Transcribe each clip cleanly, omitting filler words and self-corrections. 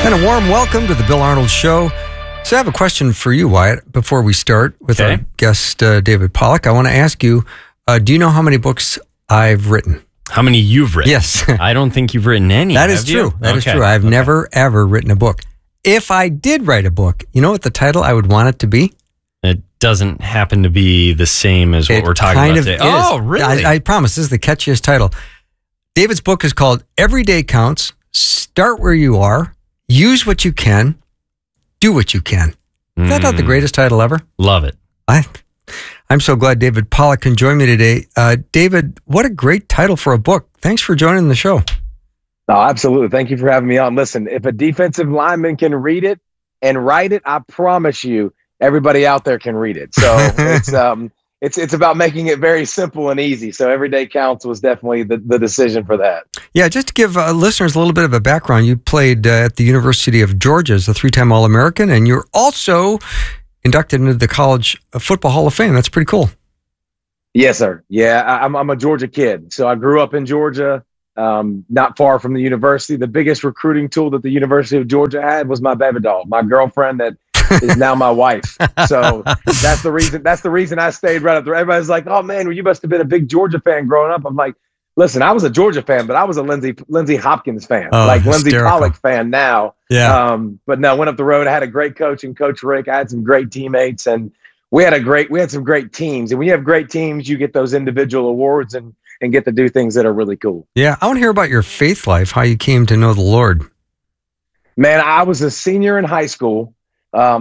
And a warm welcome to the Bill Arnold Show. So I have a question for you, Wyatt, before we start with our guest, David Pollack. I want to ask you, do you know how many books I've written? How many you've written? Yes. I don't think you've written any. That is true. That is true. I've never, ever written a book. If I did write a book, you know what the title I would want it to be? It doesn't happen to be the same as what we're talking about today. Oh, really? I promise. This is the catchiest title. David's book is called Every Day Counts. Start where you are. Use what you can. Do what you can. Is that not the greatest title ever? Love it. I'm so glad David Pollack can join me today. David, what a great title for a book. Thanks for joining the show. Oh, absolutely. Thank you for having me on. Listen, if a defensive lineman can read it and write it, I promise you, everybody out there can read it. So it's about making it very simple and easy. So Every Day Counts was definitely the decision for that. Yeah, just to give listeners a little bit of a background, you played at the University of Georgia as a 3-time All-American, and you're also inducted into the College Football Hall of Fame. That's pretty cool. Yes, sir. Yeah, I'm a Georgia kid. So I grew up in Georgia, not far from the university. The biggest recruiting tool that the University of Georgia had was my baby doll, my girlfriend that is now my wife. So that's the reason I stayed right up there. Everybody's like, oh man, well, you must have been a big Georgia fan growing up. I'm like, listen, I was a Georgia fan, but I was a Lindsey Hopkins fan, Lindsey Pollack fan now. Yeah. But no, went up the road. I had a great coach in Coach Rick. I had some great teammates, and we had some great teams. And when you have great teams, you get those individual awards and get to do things that are really cool. Yeah. I want to hear about your faith life, how you came to know the Lord. Man, I was a senior in high school. I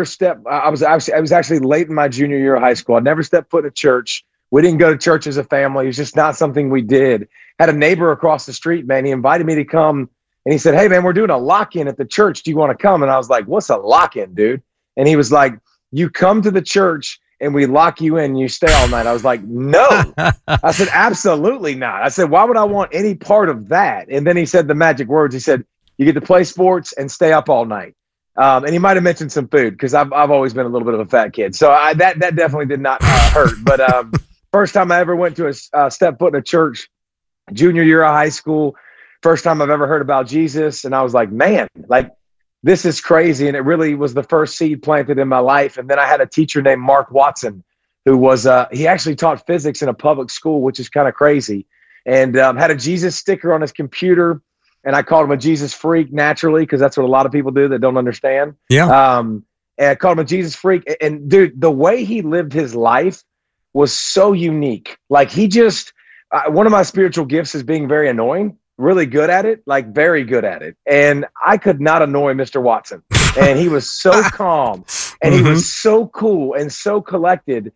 was actually late in my junior year of high school. I never stepped foot in a church. We didn't go to church as a family. It was just not something we did. Had a neighbor across the street, man. He invited me to come, and he said, hey, man, we're doing a lock-in at the church. Do you want to come? And I was like, what's a lock-in, dude? And he was like, you come to the church, and we lock you in, and you stay all night. I was like, no. I said, absolutely not. I said, why would I want any part of that? And then he said the magic words. He said, you get to play sports and stay up all night. And he might have mentioned some food because I've always been a little bit of a fat kid. So that definitely did not hurt. But first time I ever went to a step foot in a church, junior year of high school, first time I've ever heard about Jesus. And I was like, man, like this is crazy. And it really was the first seed planted in my life. And then I had a teacher named Mark Watson, who was, he actually taught physics in a public school, which is kind of crazy, and had a Jesus sticker on his computer. And I called him a Jesus freak naturally, because that's what a lot of people do that don't understand. Yeah. And I called him a Jesus freak. And dude, the way he lived his life was so unique. Like he just, one of my spiritual gifts is being very annoying, really good at it, like very good at it. And I could not annoy Mr. Watson. And he was so calm, and he was so cool and so collected.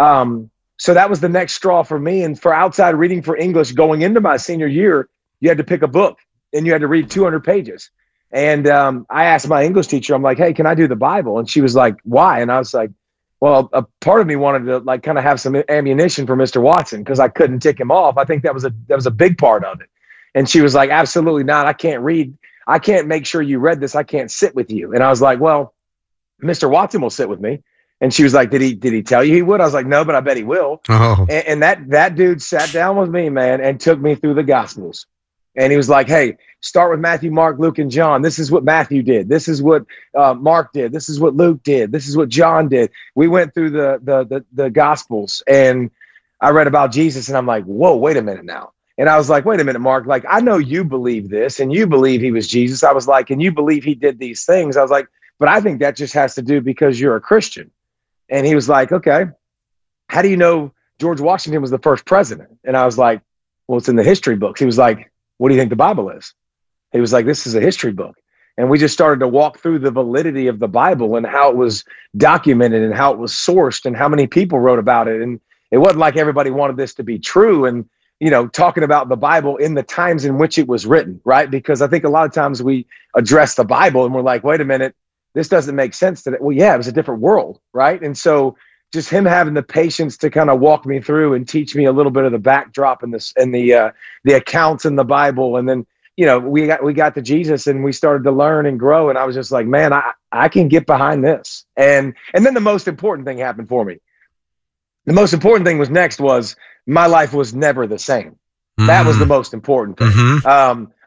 So that was the next straw for me. And for outside reading for English going into my senior year, you had to pick a book. And you had to read 200 pages. And I asked my English teacher, I'm like, hey, can I do the Bible? And she was like, why? And I was like, well, a part of me wanted to like kind of have some ammunition for Mr. Watson because I couldn't tick him off. I think that was a big part of it. And she was like, absolutely not. I can't read. I can't make sure you read this. I can't sit with you. And I was like, well, Mr. Watson will sit with me. And she was like, did he tell you he would? I was like, no, but I bet he will. Oh. And that dude sat down with me, man, and took me through the Gospels. And he was like, hey, start with Matthew, Mark, Luke, and John. This is what Matthew did. This is what Mark did. This is what Luke did. This is what John did. We went through the Gospels, and I read about Jesus, and I'm like, whoa, wait a minute now. And I was like, wait a minute, Mark. Like, I know you believe this, and you believe he was Jesus. I was like, and you believe he did these things. I was like, but I think that just has to do because you're a Christian. And he was like, okay, how do you know George Washington was the first president? And I was like, well, it's in the history books. He was like, what do you think the Bible is? He was like, this is a history book. And we just started to walk through the validity of the Bible and how it was documented and how it was sourced and how many people wrote about it. And it wasn't like everybody wanted this to be true. And, you know, talking about the Bible in the times in which it was written, right? Because I think a lot of times we address the Bible and we're like, wait a minute, this doesn't make sense today. Well, yeah, it was a different world, right? And so just him having the patience to kind of walk me through and teach me a little bit of the backdrop and the accounts in the Bible. And then, you know, we got to Jesus and we started to learn and grow. And I was just like, man, I can get behind this. And then the most important thing happened for me. The most important thing was my life was never the same. That was the most important thing.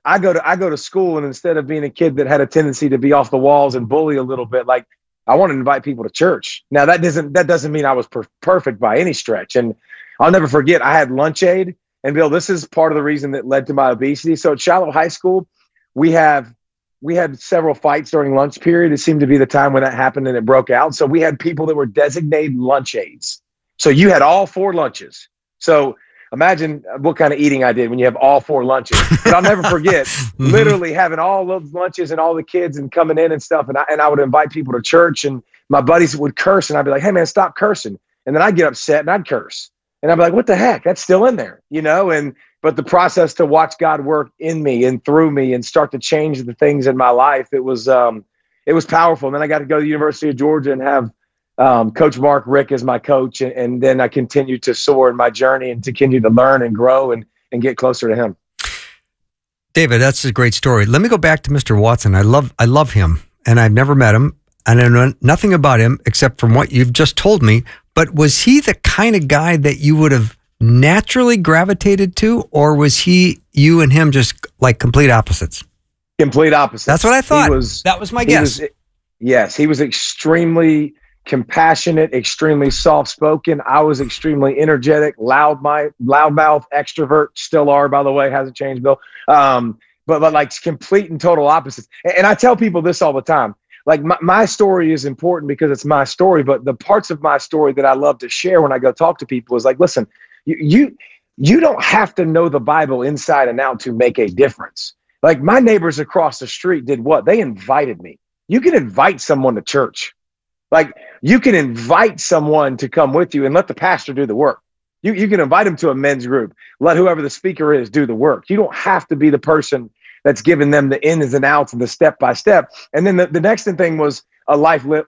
I go to school, and instead of being a kid that had a tendency to be off the walls and bully a little bit, like I want to invite people to church. Now that doesn't mean I was perfect by any stretch. And I'll never forget, I had lunch aid, and Bill, this is part of the reason that led to my obesity. So at Shiloh High School, we had several fights during lunch period. It seemed to be the time when that happened and it broke out. So we had people that were designated lunch aides. So you had all 4 lunches. So imagine what kind of eating I did when you have all 4 lunches. But I'll never forget literally having all those lunches and all the kids and coming in and stuff. And I would invite people to church, and my buddies would curse, and I'd be like, hey man, stop cursing. And then I'd get upset and I'd curse. And I'd be like, what the heck? That's still in there, but the process to watch God work in me and through me and start to change the things in my life, it was powerful. And then I got to go to the University of Georgia and have Coach Mark Richt as my coach. And then I continued to soar in my journey and to continue to learn and grow and get closer to him. David, that's a great story. Let me go back to Mr. Watson. I love him, and I've never met him, and I know nothing about him except from what you've just told me. But was he the kind of guy that you would have naturally gravitated to, or was you and him just like complete opposites? Complete opposites. That's what I thought. That was my guess. Yes, he was extremely compassionate, extremely soft-spoken. I was extremely energetic, loudmouth, extrovert. Still are, by the way. Hasn't changed, Bill. But like complete and total opposites. And I tell people this all the time. Like my story is important because it's my story, but the parts of my story that I love to share when I go talk to people is like, listen, you don't have to know the Bible inside and out to make a difference. Like my neighbors across the street did what? They invited me. You can invite someone to church. Like you can invite someone to come with you and let the pastor do the work. You can invite them to a men's group. Let whoever the speaker is do the work. You don't have to be the person that's giving them the ins and outs and the step by step. And then the next thing was a life lived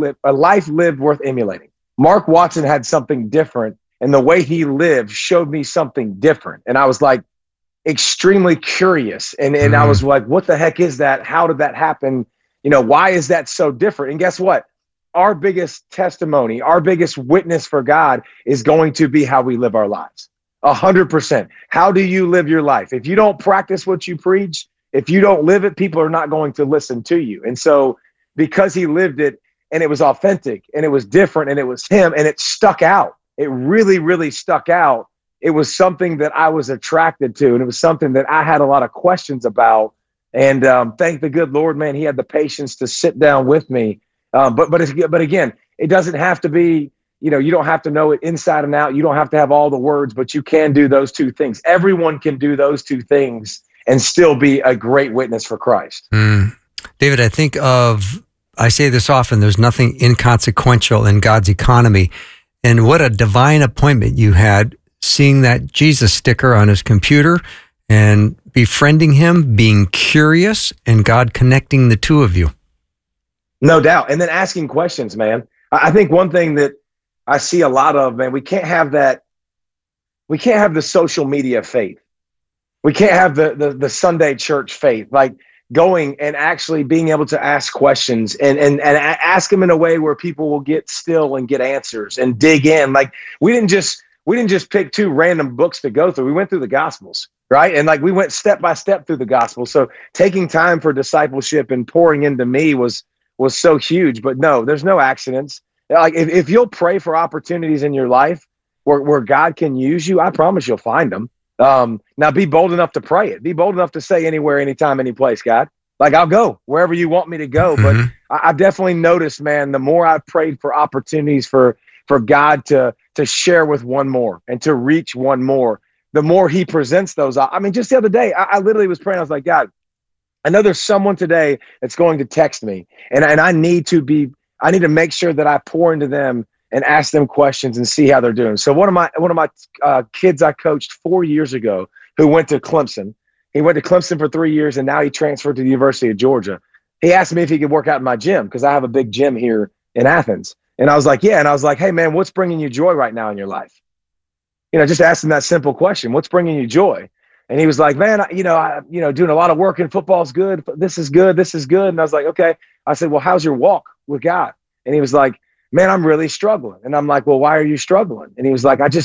worth emulating. Mark Watson had something different, and the way he lived showed me something different. And I was like extremely curious. And I was like, what the heck is that? How did that happen? Why is that so different? And guess what? Our biggest testimony, our biggest witness for God is going to be how we live our lives. 100%. How do you live your life? If you don't practice what you preach, if you don't live it, people are not going to listen to you. And so because he lived it and it was authentic and it was different and it was him and it stuck out, it really, really stuck out. It was something that I was attracted to, and it was something that I had a lot of questions about. And thank the good Lord, man, he had the patience to sit down with me. But again, it doesn't have to be, you don't have to know it inside and out. You don't have to have all the words, but you can do those 2 things. Everyone can do those 2 things and still be a great witness for Christ. David, I say this often, there's nothing inconsequential in God's economy. And what a divine appointment you had, seeing that Jesus sticker on his computer and befriending him, being curious, and God connecting the 2 of you. No doubt. And then asking questions, man. I think one thing that I see a lot of, man, we can't have that. We can't have the social media faith. We can't have the Sunday church faith, like going and actually being able to ask questions and ask them in a way where people will get still and get answers and dig in. Like we didn't just pick 2 random books to go through. We went through the Gospels, right? And like we went step by step through the Gospels. So taking time for discipleship and pouring into me was so huge. But no, there's no accidents. Like if you'll pray for opportunities in your life where God can use you, I promise you'll find them. Now be bold enough to pray it. Be bold enough to say anywhere, anytime, any place, God. Like I'll go wherever you want me to go. But I definitely noticed, man, the more I prayed for opportunities for God to share with one more and to reach one more, the more he presents those. I mean, just the other day, I literally was praying. I was like, God, I know there's someone today that's going to text me, and I need to make sure that I pour into them and ask them questions and see how they're doing. So one of my kids I coached 4 years ago who went to Clemson. He went to Clemson for 3 years, and now he transferred to the University of Georgia. He asked me if he could work out in my gym because I have a big gym here in Athens. And I was like, yeah. And I was like, hey, man, what's bringing you joy right now in your life? Just ask him that simple question. What's bringing you joy? And he was like, man, doing a lot of work in football is good. This is good. This is good. And I was like, okay. I said, well, how's your walk with God? And he was like, man, I'm really struggling. And I'm like, well, why are you struggling? And he was like,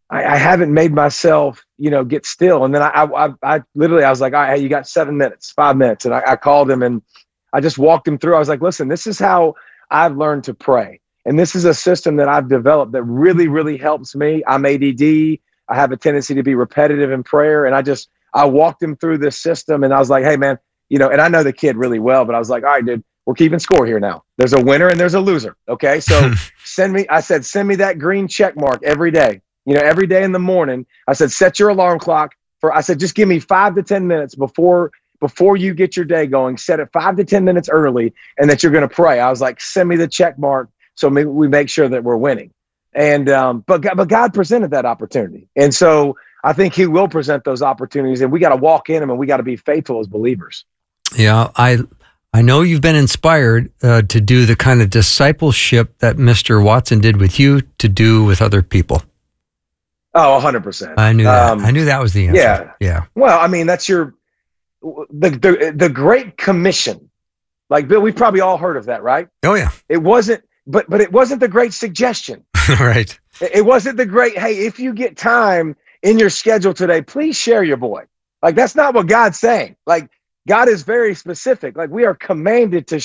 I haven't made myself, get still. And then I literally, I was like, all right, hey, you got 7 minutes, 5 minutes. And I called him and I just walked him through. I was like, listen, this is how I've learned to pray. And this is a system that I've developed that really, really helps me. I'm ADD. I have a tendency to be repetitive in prayer. And I walked him through this system and I was like, hey man, and I know the kid really well, but I was like, all right, dude, we're keeping score here now. There's a winner and there's a loser. Okay. So send me that green check mark every day. Every day in the morning, I said, set your alarm clock I said, just give me 5 to 10 minutes before you get your day going, set it 5 to 10 minutes early and that you're going to pray. I was like, send me the check mark. So maybe we make sure that we're winning. And, but God presented that opportunity. And so I think he will present those opportunities and we got to walk in them and we got to be faithful as believers. Yeah. I know you've been inspired to do the kind of discipleship that Mr. Watson did with you to do with other people. Oh, 100%. I knew that. I knew that was the answer. Yeah. Yeah. Well, I mean, that's the Great Commission. Like, Bill, we've probably all heard of that, right? Oh, yeah. It wasn't, but it wasn't the Great Suggestion. Right. It wasn't the great, hey, if you get time in your schedule today, please share your boy. Like, that's not what God's saying. Like, God is very specific. Like, we are commanded to